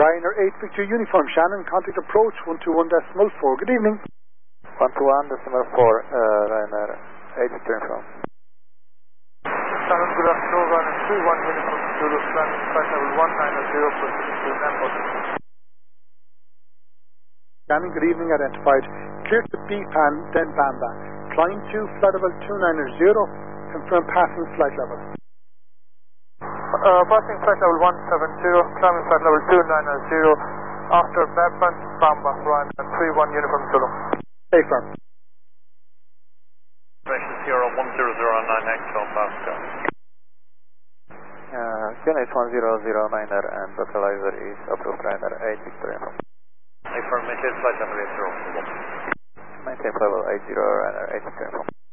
Ryanair 8 Victor Uniform, Shannon, contact approach 121.4. Good evening. 121.4, Ryanair 8 Victor Uniform. Shannon, good afternoon, Ryanair 31 Uniform Zulu, climbing flight level 190, proceeding to Newport. Shannon, good evening, identified. Clear to BPAN, then Bamba. Climb to flight level 290, confirm passing flight level. Passing flight level 170, climbing flight level 290, after BPAN, Bamba, Ryanair 31 Uniform Zulu. Stay firm. Sierra 1009 Hexel, Pascal. QNH 1009er and localizer is approved Ryanair 8 Victor Uniform. Affirm, maintain flight level 80. Maintain level 80, Ryanair 8 Victor Uniform.